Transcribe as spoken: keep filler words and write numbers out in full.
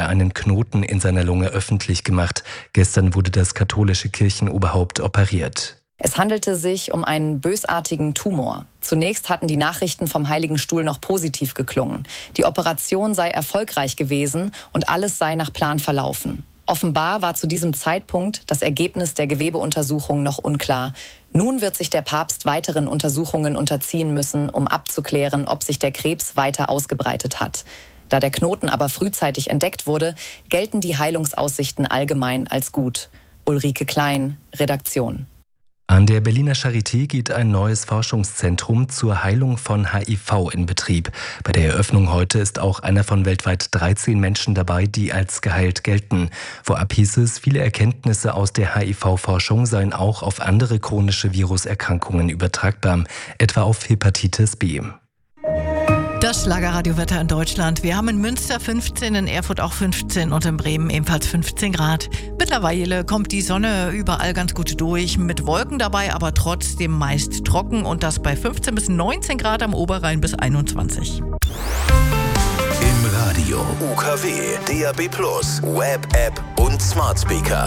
er einen Knoten in seiner Lunge öffentlich gemacht. Gestern wurde das katholische Kirchenoberhaupt operiert. Es handelte sich um einen bösartigen Tumor. Zunächst hatten die Nachrichten vom Heiligen Stuhl noch positiv geklungen. Die Operation sei erfolgreich gewesen und alles sei nach Plan verlaufen. Offenbar war zu diesem Zeitpunkt das Ergebnis der Gewebeuntersuchung noch unklar. Nun wird sich der Papst weiteren Untersuchungen unterziehen müssen, um abzuklären, ob sich der Krebs weiter ausgebreitet hat. Da der Knoten aber frühzeitig entdeckt wurde, gelten die Heilungsaussichten allgemein als gut. Ulrike Klein, Redaktion. An der Berliner Charité geht ein neues Forschungszentrum zur Heilung von H I V in Betrieb. Bei der Eröffnung heute ist auch einer von weltweit dreizehn Menschen dabei, die als geheilt gelten. Vorab hieß es, viele Erkenntnisse aus der H I V-Forschung seien auch auf andere chronische Viruserkrankungen übertragbar, etwa auf Hepatitis B. Das Schlagerradiowetter in Deutschland. Wir haben in Münster fünfzehn, in Erfurt auch fünfzehn und in Bremen ebenfalls fünfzehn Grad. Mittlerweile kommt die Sonne überall ganz gut durch, mit Wolken dabei, aber trotzdem meist trocken und das bei fünfzehn bis neunzehn Grad am Oberrhein bis einundzwanzig. Im Radio U K W, D A B plus, Web, App und Smart Speaker.